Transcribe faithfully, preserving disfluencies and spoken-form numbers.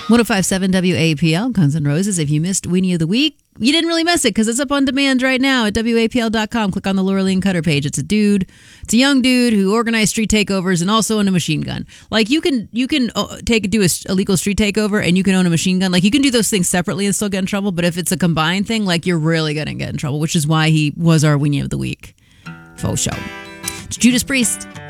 one oh five point seven W A P L, Guns N' Roses. If you missed Weenie of the Week, you didn't really miss it because it's up on demand right now at W A P L dot com. Click on the Lauraleen Cutter page. It's a dude. It's a young dude who organized street takeovers and also owned a machine gun. Like, you can you can uh, take do a illegal street takeover and you can own a machine gun. Like, you can do those things separately and still get in trouble. But if it's a combined thing, like, you're really going to get in trouble, which is why he was our Weenie of the Week. Faux show. It's Judas Priest.